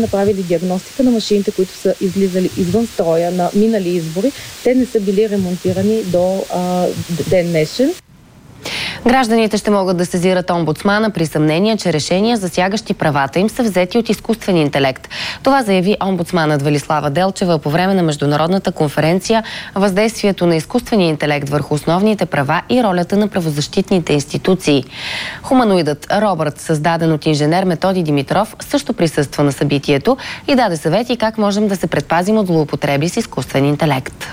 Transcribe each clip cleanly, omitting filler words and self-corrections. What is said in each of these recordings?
Направили диагностика на машините, които са излизали извън строя на минали избори. Те не са били ремонтирани до ден днешен. Гражданите ще могат да сезират омбудсмана при съмнение, че решения, засягащи правата им, са взети от изкуствен интелект. Това заяви омбудсманът Велислава Делчева по време на международната конференция "Въздействието на изкуствения интелект върху основните права и ролята на правозащитните институции". Хуманоидът робот, създаден от инженер Методи Димитров, също присъства на събитието и даде съвети как можем да се предпазим от злоупотреби с изкуствен интелект.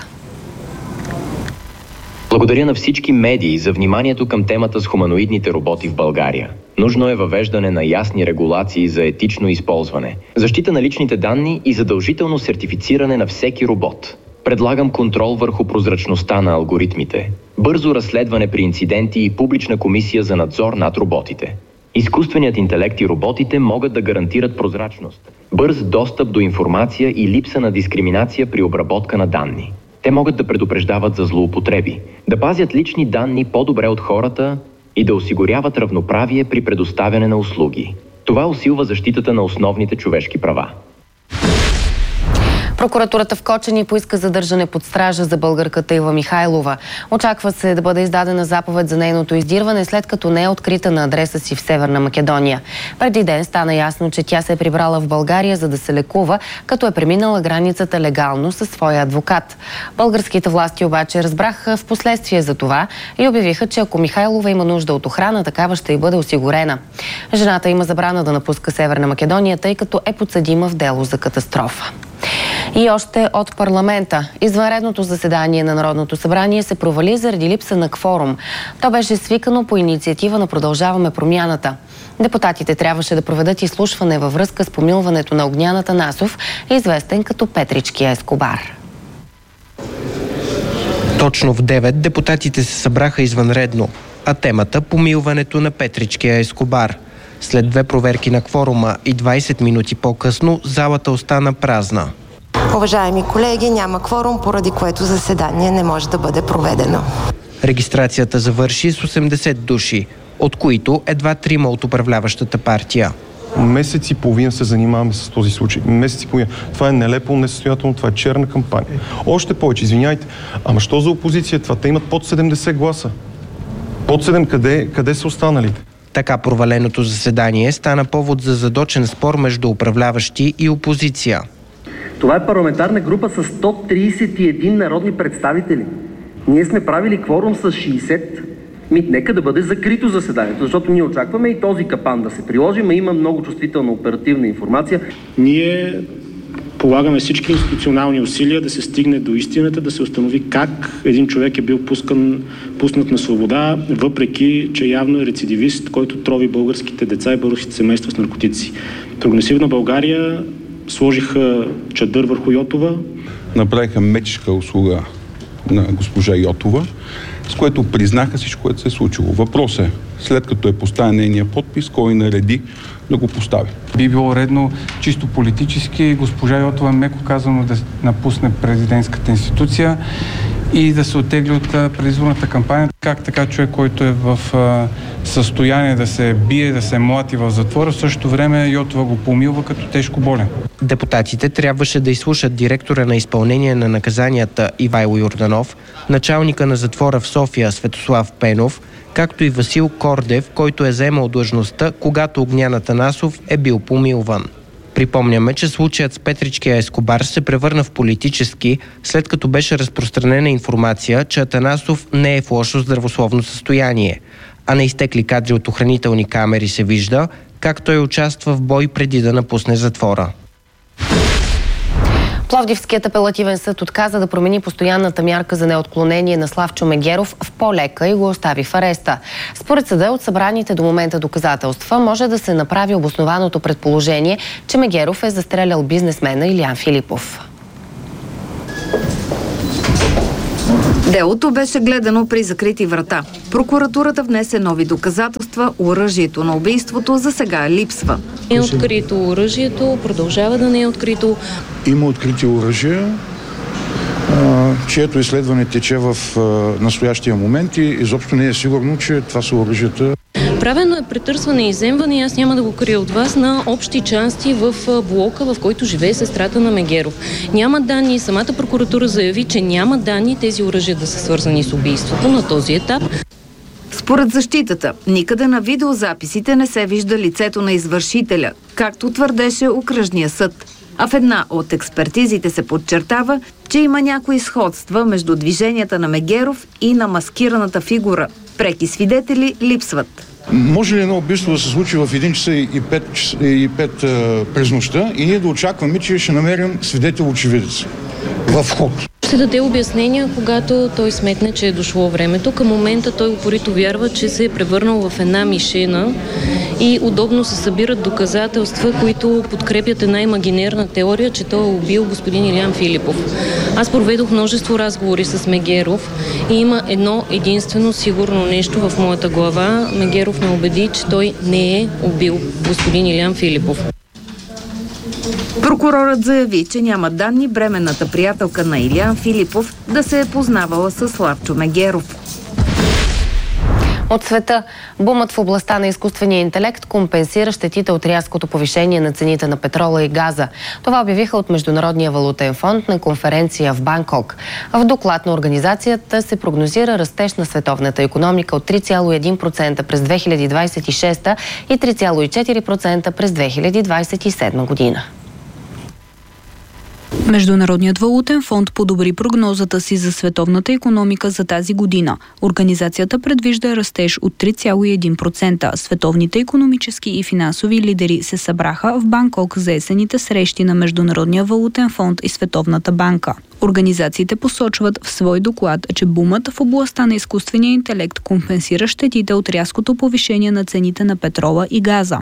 Благодаря на всички медии за вниманието към темата с хуманоидните роботи в България. Нужно е въвеждане на ясни регулации за етично използване, защита на личните данни и задължително сертифициране на всеки робот. Предлагам контрол върху прозрачността на алгоритмите, бързо разследване при инциденти и публична комисия за надзор над роботите. Изкуственият интелект и роботите могат да гарантират прозрачност, бърз достъп до информация и липса на дискриминация при обработка на данни. Те могат да предупреждават за злоупотреби, да пазят лични данни по-добре от хората и да осигуряват равноправие при предоставяне на услуги. Това усилва защитата на основните човешки права. Прокуратурата в Кочани поиска задържане под стража за българката Ива Михайлова. Очаква се да бъде издадена заповед за нейното издирване, след като не е открита на адреса си в Северна Македония. Преди ден стана ясно, че тя се е прибрала в България, за да се лекува, като е преминала границата легално със своя адвокат. Българските власти обаче разбраха в последствие за това и обявиха, че ако Михайлова има нужда от охрана, такава ще й бъде осигурена. Жената има забрана да напуска Северна Македония, тъй като е подсъдима в дело за катастрофа. И още от парламента. Извънредното заседание на Народното събрание се провали заради липса на кворум. То беше свикано по инициатива на Продължаваме промяната. Депутатите трябваше да проведат изслушване във връзка с помилването на Огнян Атанасов, известен като Петричкия Ескобар. Точно в 9 депутатите се събраха извънредно, а темата помилването на Петричкия Ескобар. След 2 проверки на кворума и 20 минути по-късно залата остана празна. Уважаеми колеги, няма кворум, поради което заседание не може да бъде проведено. Регистрацията завърши с 80 души, от които едва 3 от управляващата партия. Месец и половина се занимаваме с този случай. Месец и половина. Това е нелепо, несъстоятелно, това е черна кампания. Още повече, извиняйте, ама що за опозиция това? Те имат под 70 гласа. Под 7 къде са останалите? Така проваленото заседание стана повод за задочен спор между управляващи и опозиция. Това е парламентарна група с 131 народни представители. Ние сме правили кворум с 60. Нека да бъде закрито заседанието, защото ние очакваме и този капан да се приложим, а има много чувствителна оперативна информация. Ние полагаме всички институционални усилия да се стигне до истината, да се установи как един човек е бил пуснат на свобода, въпреки че явно е рецидивист, който трови българските деца и българските семейства с наркотици. Прогресивна България сложиха чадър върху Йотова. Направиха мечка услуга на госпожа Йотова, с което признаха всичко, което се е случило. Въпрос е, след като е поставен нейния подпис, кой нареди да го постави. Би било редно чисто политически госпожа Йотова, меко казано, да напусне президентската институция и да се оттегли от предизборната кампания. Как така човек, който е в състояние да се бие, да се млати в затвора, в същото време Йотова го помилва като тежко болен. Депутатите трябваше да изслушат директора на изпълнение на наказанията Ивайло Йорданов, началника на затвора в София Светослав Пенов, както и Васил Кордев, който е заемал длъжността, когато Огнян Атанасов е бил помилван. Припомняме, че случаят с Петричкия Ескобар се превърна в политически, след като беше разпространена информация, че Атанасов не е в лошо здравословно състояние, а на изтекли кадри от охранителни камери се вижда как той участва в бой преди да напусне затвора. Пловдивският апелативен съд отказа да промени постоянната мярка за неотклонение на Славчо Мегеров в по-лека и го остави в ареста. Според съда, от събраните до момента доказателства може да се направи обоснованото предположение, че Мегеров е застрелял бизнесмена Илиян Филипов. Делото беше гледано при закрити врата. Прокуратурата внесе нови доказателства. Оръжието на убийството за сега липсва. Не е открито оръжието, продължава да не е открито. Има открити оръжия, чието изследване тече в настоящия момент и изобщо не е сигурно, че това са оръжията. Направено е претърсване и изземване, аз няма да го крия от вас, на общи части в блока, в който живее сестрата на Мегеров. Няма данни, самата прокуратура заяви, че няма данни тези оръжия да са свързани с убийството на този етап. Според защитата, никъде на видеозаписите не се вижда лицето на извършителя, както твърдеше окръжния съд. А в една от експертизите се подчертава, че има някои сходства между движенията на Мегеров и на маскираната фигура. Преки свидетели липсват. Може ли едно убийство да се случи в 1 часа и 5 през нощта и ние да очакваме, че ще намерим свидетел-очевидец в вход? Ще даде обяснения, когато той сметне, че е дошло времето. Към момента той упорито вярва, че се е превърнал в една мишена и удобно се събират доказателства, които подкрепят една имагинерна теория, че той е убил господин Илиян Филипов. Аз проведох множество разговори с Мегеров и има едно единствено сигурно нещо в моята глава. Мегеров ме убеди, че той не е убил господин Илиян Филипов. Прокурорът заяви, че няма данни бременната приятелка на Илиян Филипов да се е познавала с Славчо Мегеров. От света, бумът в областта на изкуствения интелект компенсира щетите от рязкото повишение на цените на петрола и газа. Това обявиха от Международния валутен фонд на конференция в Банкок. В доклад на организацията се прогнозира растеж на световната икономика от 3,1% през 2026 и 3,4% през 2027 година. Международният валутен фонд подобри прогнозата си за световната икономика за тази година. Организацията предвижда растеж от 3,1%. Световните икономически и финансови лидери се събраха в Банкок за есенните срещи на Международния валутен фонд и Световната банка. Организациите посочват в свой доклад, че бумът в областта на изкуствения интелект компенсира щетите от рязкото повишение на цените на петрола и газа.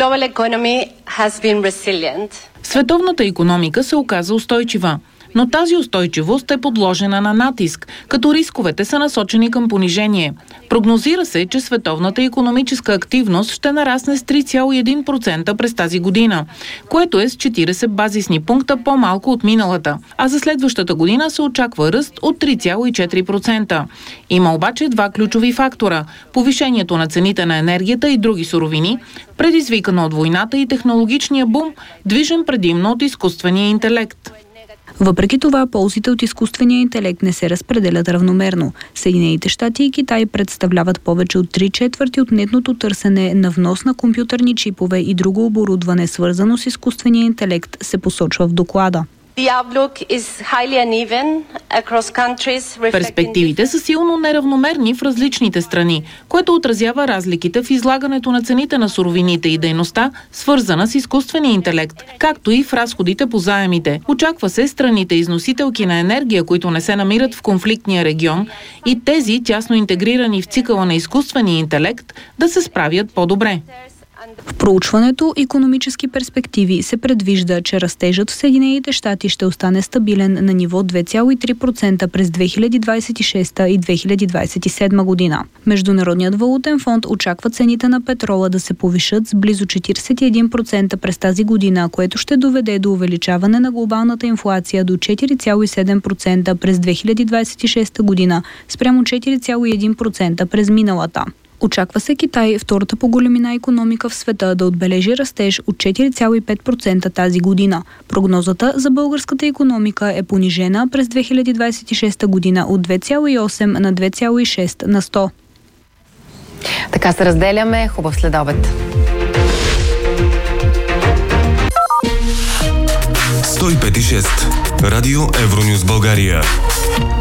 Световната икономика се оказа устойчива, но тази устойчивост е подложена на натиск, като рисковете са насочени към понижение. Прогнозира се, че световната икономическа активност ще нарасне с 3,1% през тази година, което е с 40 базисни пункта по-малко от миналата, а за следващата година се очаква ръст от 3,4%. Има обаче два ключови фактора – повишението на цените на енергията и други суровини, предизвикано от войната и технологичния бум, движен предимно от изкуствения интелект. Въпреки това, ползите от изкуствения интелект не се разпределят равномерно. Съединените щати и Китай представляват повече от 3/4 от нетното търсене на внос на компютърни чипове и друго оборудване, свързано с изкуствения интелект, се посочва в доклада. Перспективите са силно неравномерни в различните страни, което отразява разликите в излагането на цените на суровините и дейността, свързана с изкуствения интелект, както и в разходите по заемите. Очаква се страните износителки на енергия, които не се намират в конфликтния регион, и тези, тясно интегрирани в цикъла на изкуствения интелект, да се справят по-добре. В проучването икономически перспективи се предвижда, че растежът в Съединените щати ще остане стабилен на ниво 2,3% през 2026 и 2027 година. Международният валутен фонд очаква цените на петрола да се повишат с близо 41% през тази година, което ще доведе до увеличаване на глобалната инфлация до 4,7% през 2026 година, спрямо 4,1% през миналата. Очаква се Китай, втората по големина икономика в света, да отбележи растеж от 4,5% тази година. Прогнозата за българската икономика е понижена през 2026 година от 2,8 на 2,6 на 100. Така се разделяме. Хубав следобед. 105,6 Радио Евронюс България.